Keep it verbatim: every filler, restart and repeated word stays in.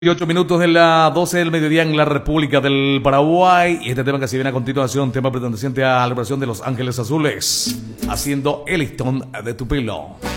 ocho minutos de las doce del mediodía en la República del Paraguay. Y este tema que se viene a continuación, tema perteneciente a la celebración de Los Ángeles Azules, haciendo el listón de tu pelo.